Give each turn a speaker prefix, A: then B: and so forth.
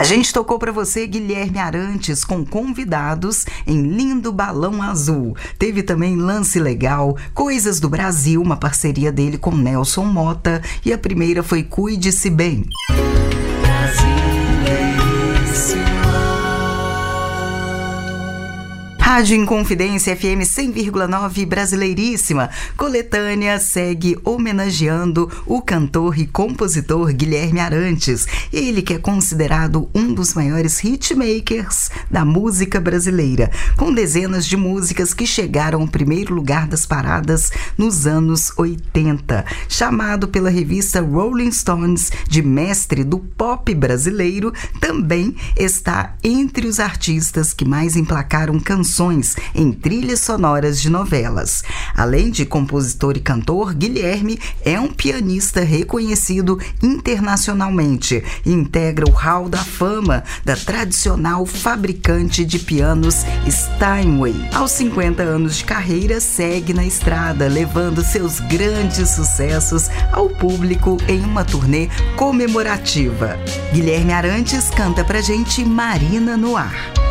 A: A gente tocou para você Guilherme Arantes com convidados em Lindo Balão Azul. Teve também Lance Legal, Coisas do Brasil, uma parceria dele com Nelson Motta, e a primeira foi Cuide-se Bem. Rádio Inconfidência FM 100,9 Brasileiríssima. Coletânea segue homenageando o cantor e compositor Guilherme Arantes. Ele que é considerado um dos maiores hitmakers da música brasileira, com dezenas de músicas que chegaram ao primeiro lugar das paradas nos anos 80. Chamado pela revista Rolling Stones de mestre do pop brasileiro, também está entre os artistas que mais emplacaram canções em trilhas sonoras de novelas. Além de compositor e cantor, Guilherme é um pianista reconhecido internacionalmente e integra o hall da fama da tradicional fabricante de pianos Steinway. Aos 50 anos de carreira, segue na estrada, levando seus grandes sucessos ao público em uma turnê comemorativa. Guilherme Arantes canta pra gente Marina no Ar.